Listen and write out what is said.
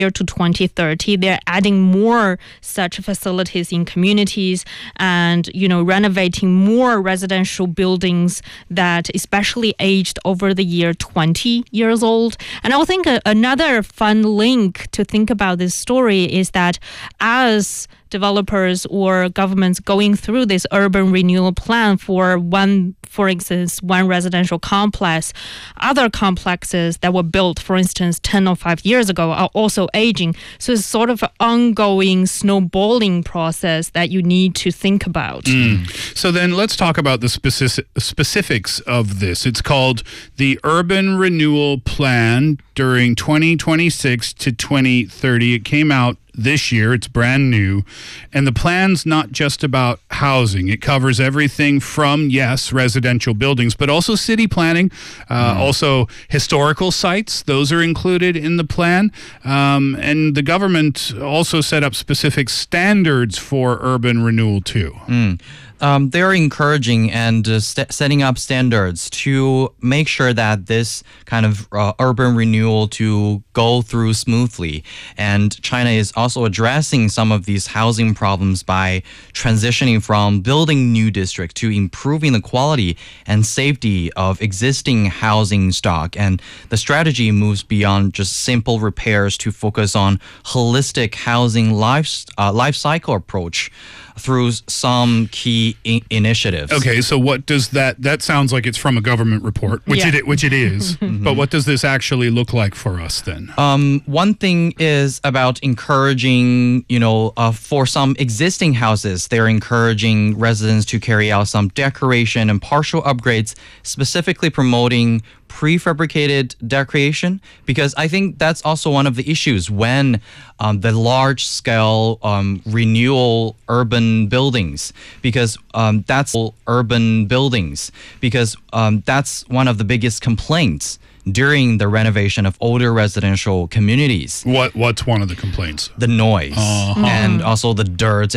to 2030. They're adding more such facilities in communities and, renovating more residential buildings that especially aged over the year 20 years old. And I think another fun link to think about this story is that as developers or governments going through this urban renewal plan for instance, one residential complex, other complexes that were built, for instance, 10 or 5 years ago are also aging. So it's sort of an ongoing snowballing process that you need to think about. So then let's talk about the specifics of this. It's called the Urban Renewal Plan during 2026 to 2030. It came out this year. It's brand new. And the plan's not just about housing. It covers everything from, yes, residential buildings, but also city planning, also historical sites. Those are included in the plan. And the government also set up specific standards for urban renewal too. They're encouraging and setting up standards to make sure that this kind of urban renewal to go through smoothly. And China is also addressing some of these housing problems by transitioning from building new districts to improving the quality and safety of existing housing stock. And the strategy moves beyond just simple repairs to focus on holistic housing life cycle approach through some key initiatives. Okay, so what does that sounds like it's from a government report, which it is. But what does this actually look like for us then? One thing is about encouraging, for some existing houses, they're encouraging residents to carry out some decoration and partial upgrades, specifically promoting prefabricated decoration, because I think that's also one of the issues when the large-scale renewal urban buildings, because that's one of the biggest complaints during the renovation of older residential communities. What's one of the complaints? The noise and also the dirt